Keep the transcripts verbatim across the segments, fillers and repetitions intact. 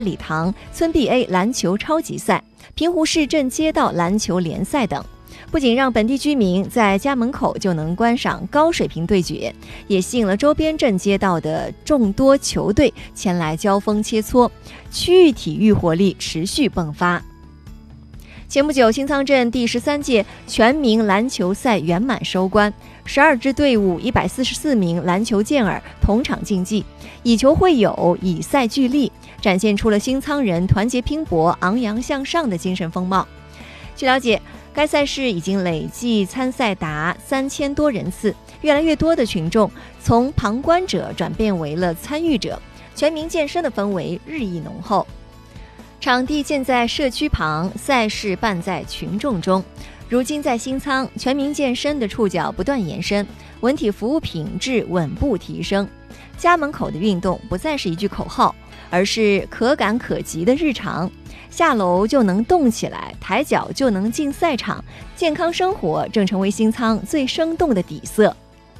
礼堂村 B A 篮球超级赛、平湖市镇街道篮球联赛等，不仅让本地居民在家门口就能观赏高水平对决，也吸引了周边镇街道的众多球队前来交锋切磋，区域体育活力持续迸发。前不久，新仓镇第十三届全民篮球赛圆满收官，十二支队伍一百四十四名篮球健儿同场竞技，以球会友，以赛聚力，展现出了新仓人团结拼搏、昂扬向上的精神风貌。据了解，该赛事已经累计参赛达三千多人次，越来越多的群众从旁观者转变为了参与者，全民健身的氛围日益浓厚。场地建在社区旁，赛事办在群众中。如今在新仓，全民健身的触角不断延伸，文体服务品质稳步提升。家门口的运动不再是一句口号，而是可感可及的日常。下楼就能动起来，抬脚就能进赛场，健康生活正成为新仓最生动的底色。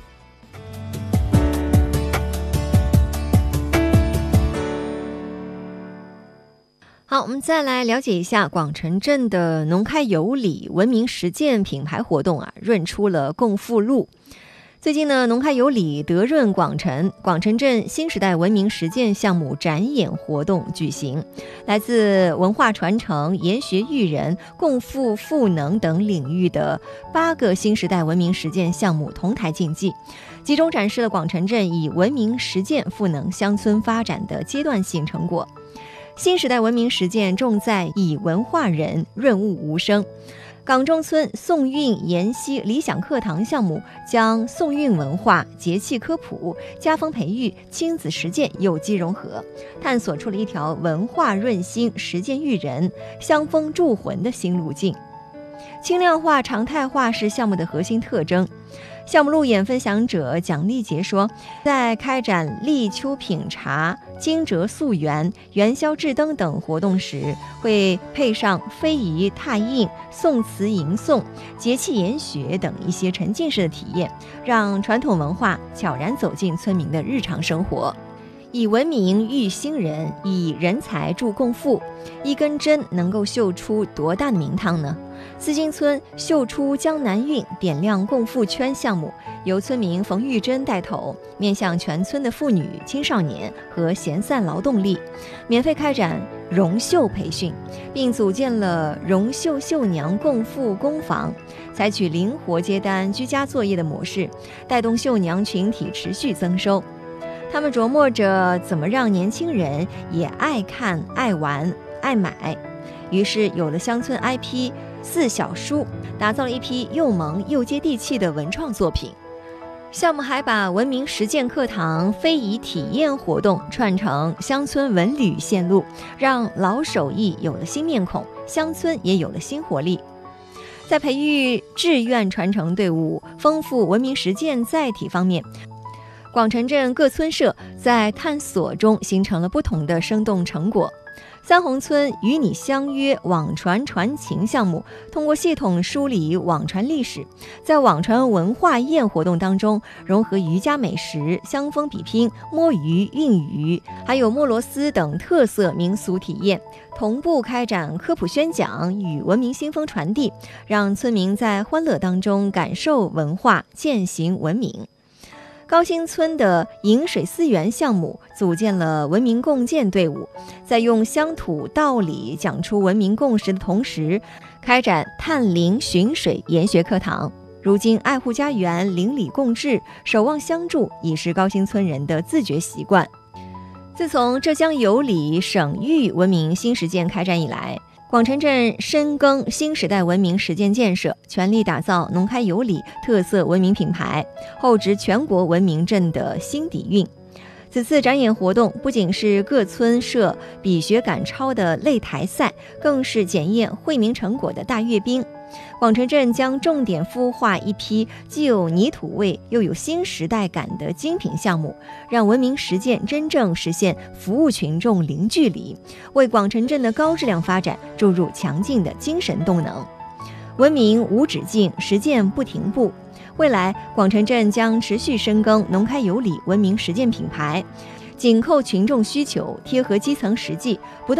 好，我们再来了解一下广城镇的农开有礼文明实践品牌活动啊，润出了共富路。最近呢，农开有礼德润广城广城镇新时代文明实践项目展演活动举行，来自文化传承、研学育人、共富赋能等领域的八个新时代文明实践项目同台竞技，集中展示了广城镇以文明实践赋能乡村发展的阶段性成果。新时代文明实践重在以文化人润物无声。港中村宋韵研习理想课堂项目将宋韵文化、节气科普、家风培育、亲子实践有机融合，探索出了一条文化润心、实践育人、乡风铸魂的新路径。轻量化、常态化是项目的核心特征。项目路演分享者蒋丽杰说，在开展立秋品茶、惊蛰溯源、元宵制灯等活动时，会配上非遗拓印、宋词吟诵、节气研学等一些沉浸式的体验，让传统文化悄然走进村民的日常生活。以文明育新人，以人才助共富，一根针能够绣出多大的名堂呢？四金村绣出江南韵点亮共富圈项目，由村民冯玉珍带头，面向全村的妇女、青少年和闲散劳动力，免费开展绒绣培训，并组建了绒绣绣娘共富工坊，采取灵活接单、居家作业的模式，带动绣娘群体持续增收。他们琢磨着怎么让年轻人也爱看、爱玩、爱买，于是有了乡村 I P 四小书，打造了一批又萌又接地气的文创作品。项目还把文明实践课堂、非遗体验活动串成乡村文旅线路，让老手艺有了新面孔，乡村也有了新活力。在培育志愿传承队伍、丰富文明实践载体方面，广城镇各村社在探索中形成了不同的生动成果。三红村与你相约网传传情项目，通过系统梳理网传历史，在网传文化宴活动当中融合渔家美食、乡风比拼、摸鱼、运鱼，还有莫罗斯等特色民俗体验，同步开展科普宣讲与文明新风传递，让村民在欢乐当中感受文化，践行文明。高新村的饮水思源项目组建了文明共建队伍，在用乡土道理讲出文明共识的同时，开展探林寻水研学课堂。如今爱护家园、邻里共治、守望相助已是高新村人的自觉习惯。自从浙江有礼省域文明新实践开展以来，广城镇深耕新时代文明实践建设，全力打造农开有礼特色文明品牌，厚植全国文明镇的新底蕴。此次展演活动不仅是各村社比学赶超的擂台赛，更是检验惠民成果的大阅兵。广城镇将重点孵化一批既有泥土味又有新时代感的精品项目，让文明实践真正实现服务群众零距离，为广城镇的高质量发展注入强劲的精神动能。文明无止境，实践不停步。未来广城镇将持续深耕农开有礼文明实践品牌， 紧扣群众需求，贴合基层实际，不断